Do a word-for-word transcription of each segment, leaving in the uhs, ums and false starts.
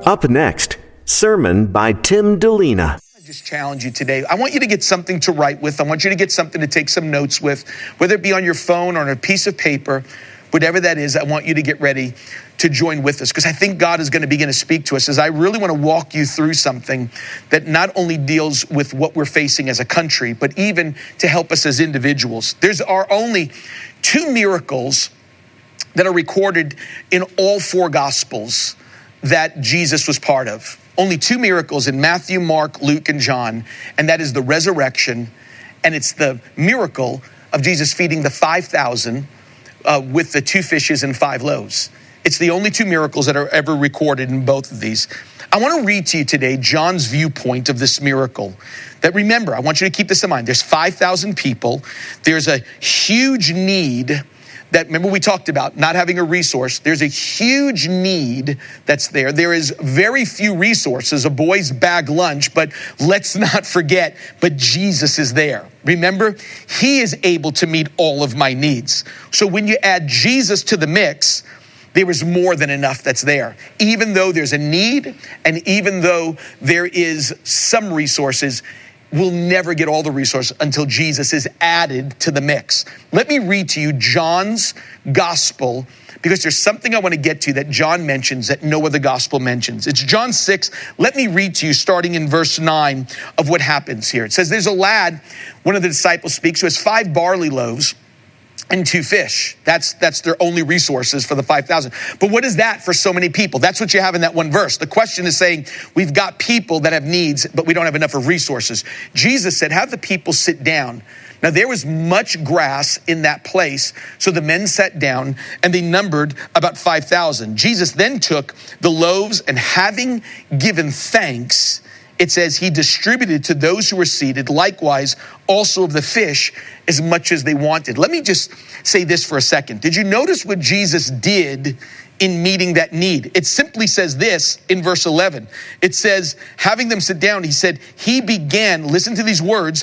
Up next, sermon by Tim Delina. I just challenge you today. I want you to get something to write with. I want you to get something to take some notes with, whether it be on your phone or on a piece of paper, whatever that is. I want you to get ready to join with us, because I think God is going to begin to speak to us as I really want to walk you through something that not only deals with what we're facing as a country, but even to help us as individuals. There's are only two miracles that are recorded in all four Gospels that Jesus was part of. Only two miracles in Matthew, Mark, Luke, and John, and that is the resurrection, and it's the miracle of Jesus feeding the five thousand uh, with the two fishes and five loaves. It's the only two miracles that are ever recorded in both of these. I want to read to you today John's viewpoint of this miracle. That, remember, I want you to keep this in mind. There's five thousand people. There's a huge need that, remember we talked about not having a resource. There's a huge need that's there. There is very few resources, a boy's bag lunch, but let's not forget, but Jesus is there. Remember, he is able to meet all of my needs. So when you add Jesus to the mix, there is more than enough that's there. Even though there's a need, and even though there is some resources, we'll never get all the resources until Jesus is added to the mix. Let me read to you John's gospel, because there's something I want to get to that John mentions that no other gospel mentions. It's John six. Let me read to you starting in verse nine of what happens here. It says, there's a lad, one of the disciples speaks, who has five barley loaves and two fish. That's that's their only resources for the five thousand. But what is that for so many people? That's what you have in that one verse. The question is saying, we've got people that have needs, but we don't have enough of resources. Jesus said, have the people sit down. Now, there was much grass in that place, so the men sat down, and they numbered about five thousand. Jesus then took the loaves, and having given thanks, it says he distributed to those who were seated, likewise also of the fish, as much as they wanted. Let me just say this for a second. Did you notice what Jesus did in meeting that need? It simply says this in verse eleven. It says, having them sit down, he said, he began, listen to these words,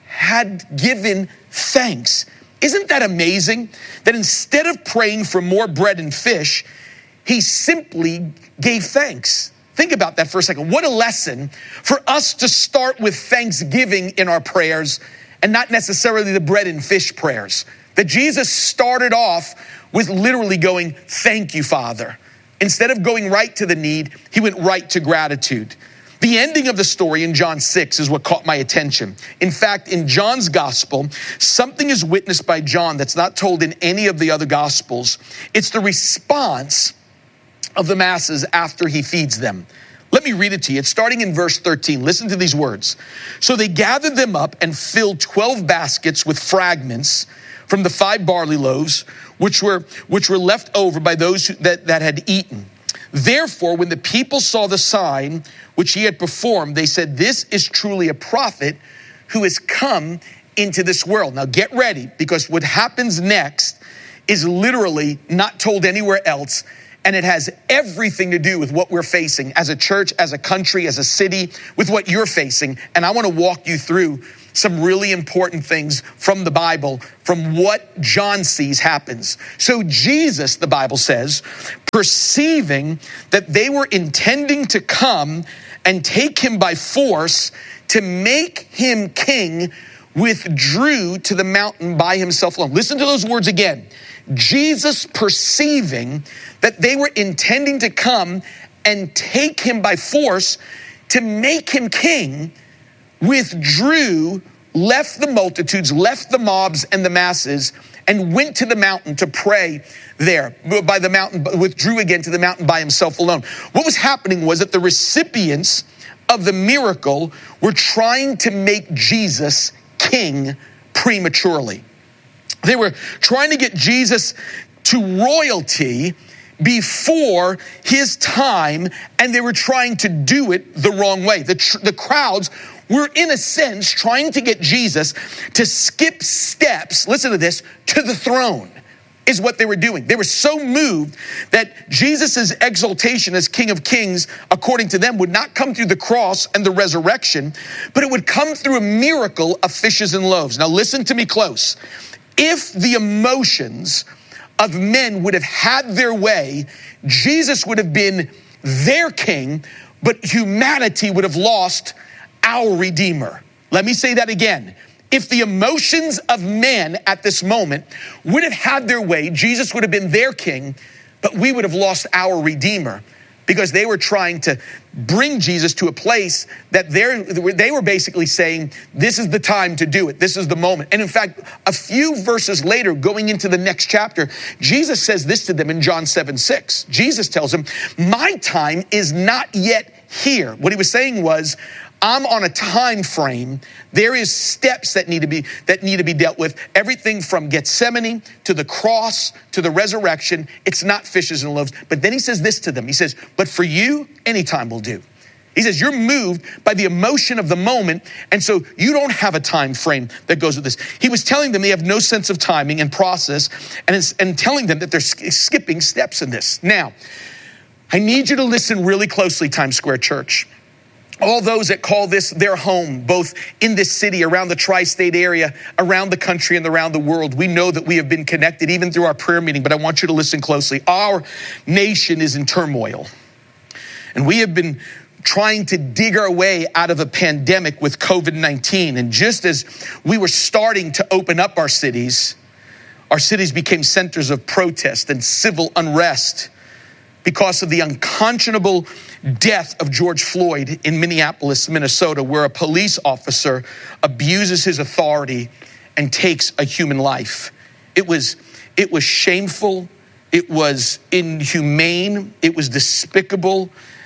had given thanks. Isn't that amazing? That instead of praying for more bread and fish, he simply gave thanks. Think about that for a second. What a lesson for us to start with thanksgiving in our prayers and not necessarily the bread and fish prayers. That Jesus started off with literally going, thank you, Father. Instead of going right to the need, he went right to gratitude. The ending of the story in John six is what caught my attention. In fact, in John's gospel, something is witnessed by John that's not told in any of the other gospels. It's the response of the masses after he feeds them. Let me read it to you. It's starting in verse thirteen. Listen to these words. So they gathered them up and filled twelve baskets with fragments from the five barley loaves, which were which were left over by those who, that, that had eaten. Therefore, when the people saw the sign which he had performed, they said, this is truly a prophet who has come into this world. Now get ready, because what happens next is literally not told anywhere else. And it has everything to do with what we're facing as a church, as a country, as a city, with what you're facing. And I want to walk you through some really important things from the Bible, from what John sees happens. So Jesus, the Bible says, perceiving that they were intending to come and take him by force to make him king, withdrew to the mountain by himself alone. Listen to those words again. Jesus, perceiving that they were intending to come and take him by force to make him king, withdrew, left the multitudes, left the mobs and the masses, and went to the mountain to pray there. By the mountain, withdrew again to the mountain by himself alone. What was happening was that the recipients of the miracle were trying to make Jesus king prematurely. They were trying to get Jesus to royalty before his time, and they were trying to do it the wrong way. The, tr- the crowds were, in a sense, trying to get Jesus to skip steps, listen to this, to the throne, is what they were doing. They were so moved that Jesus' exaltation as King of Kings, according to them, would not come through the cross and the resurrection, but it would come through a miracle of fishes and loaves. Now listen to me close. If the emotions of men would have had their way, Jesus would have been their king, but humanity would have lost our Redeemer. Let me say that again. If the emotions of men at this moment would have had their way, Jesus would have been their king, but we would have lost our Redeemer, because they were trying to bring Jesus to a place that they were basically saying, this is the time to do it. This is the moment. And in fact, a few verses later, going into the next chapter, Jesus says this to them in John seven six. Jesus tells them, my time is not yet here. What he was saying was, I'm on a time frame. There is steps that need to be that need to be dealt with. Everything from Gethsemane to the cross to the resurrection. It's not fishes and loaves. But then he says this to them. He says, but for you, any time will do. He says, you're moved by the emotion of the moment, and so you don't have a time frame that goes with this. He was telling them they have no sense of timing and process, and, it's, and telling them that they're skipping steps in this. Now, I need you to listen really closely, Times Square Church. All those that call this their home, both in this city, around the tri-state area, around the country and around the world, we know that we have been connected even through our prayer meeting, but I want you to listen closely. Our nation is in turmoil, and we have been trying to dig our way out of a pandemic with covid nineteen. And just as we were starting to open up our cities, our cities became centers of protest and civil unrest because of the unconscionable death of George Floyd in Minneapolis, Minnesota, where a police officer abuses his authority and takes a human life. It was, it was shameful. It was inhumane. It was despicable.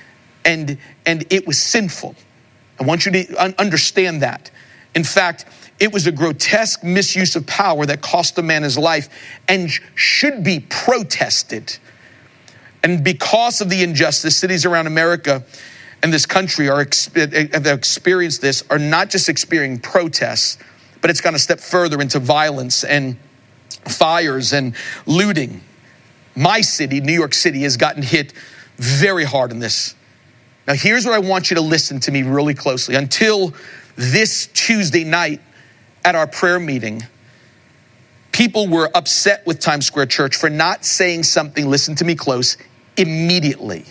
And, and it was sinful. I want you to un- understand that. In fact, it was a grotesque misuse of power that cost a man his life and should be protested. And because of the injustice, cities around America and this country are have experienced this, are not just experiencing protests, but it's gone a step further into violence and fires and looting. My city, New York City, has gotten hit very hard in this. Now, here's what I want you to listen to me really closely. Until this Tuesday night at our prayer meeting, people were upset with Times Square Church for not saying something, listen to me close, immediately.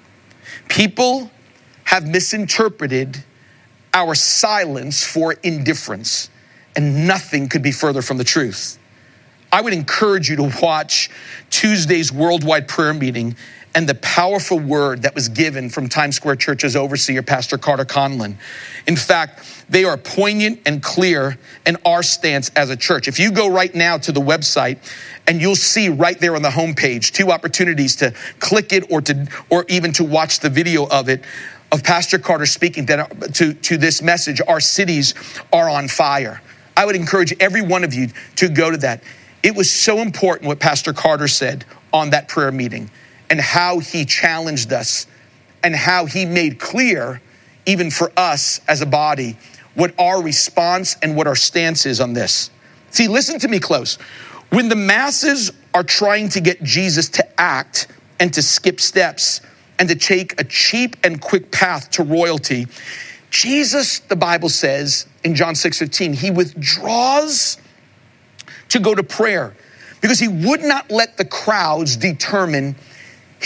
People have misinterpreted our silence for indifference, and nothing could be further from the truth. I would encourage you to watch Tuesday's worldwide prayer meeting and the powerful word that was given from Times Square Church's overseer, Pastor Carter Conlon. In fact, they are poignant and clear in our stance as a church. If you go right now to the website, and you'll see right there on the homepage two opportunities to click it or to or even to watch the video of it, of Pastor Carter speaking that, to, to this message, our cities are on fire. I would encourage every one of you to go to that. It was so important what Pastor Carter said on that prayer meeting, and how he challenged us and how he made clear, even for us as a body, what our response and what our stance is on this. See, listen to me close. When the masses are trying to get Jesus to act and to skip steps and to take a cheap and quick path to royalty, Jesus, the Bible says in John six fifteen, he withdraws to go to prayer because he would not let the crowds determine